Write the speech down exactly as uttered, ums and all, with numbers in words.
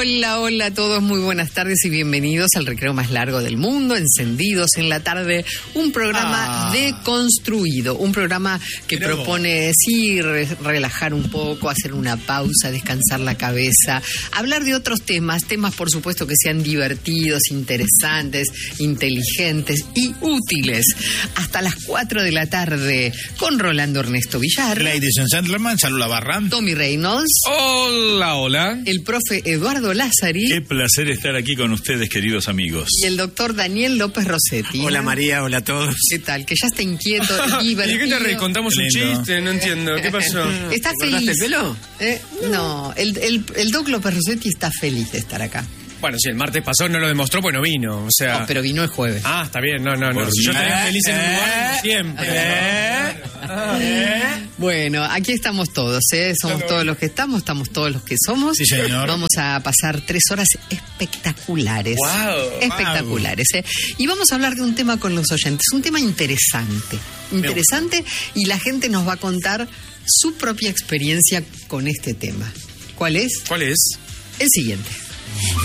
Hola, hola a todos, muy buenas tardes y bienvenidos al recreo más largo del mundo, encendidos en la tarde, un programa ah. deconstruido, un programa que Pero... propone, sí, re relajar un poco, hacer una pausa, descansar la cabeza, hablar de otros temas, temas por supuesto que sean divertidos, interesantes, inteligentes y útiles. Hasta las cuatro de la tarde con Rolando Ernesto Villar. Ladies and gentlemen, Salud Barra. Tommy Reynolds. Hola, hola. El profe Eduardo Lázari. Qué placer estar aquí con ustedes, queridos amigos. Y el doctor Daniel López Rossetti. Hola María, hola a todos. ¿Qué tal? Que ya está inquieto, divertido. ¿Y qué te re? Contamos un chiste, no entiendo. ¿Qué pasó? ¿Está feliz? el pelo? Eh, no, el, el, el doc López Rossetti está feliz de estar acá. Bueno, si el martes pasó no lo demostró, pues no vino, o sea... No, pero vino el jueves. Ah, está bien, no, no, no. Si yo estaría feliz en mi lugar siempre. ¿Eh? ¿Eh? Bueno, aquí estamos todos, ¿eh? Somos todos los que estamos, estamos todos los que somos. Sí, señor. Vamos a pasar tres horas espectaculares. Wow. Espectaculares, ¿eh? Y vamos a hablar de un tema con los oyentes, un tema interesante. Interesante, y la gente nos va a contar su propia experiencia con este tema. ¿Cuál es? ¿Cuál es? El siguiente.